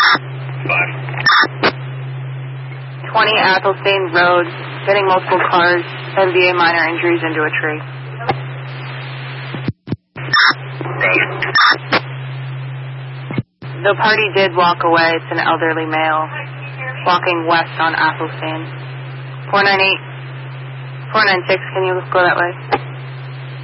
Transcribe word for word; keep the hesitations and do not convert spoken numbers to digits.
Five. twenty Athelstane Road, getting multiple cars, M V A minor injuries into a tree. Roger. The party did walk away. It's an elderly male walking west on Athelstane. four nine eight, four nine six, can you go that way?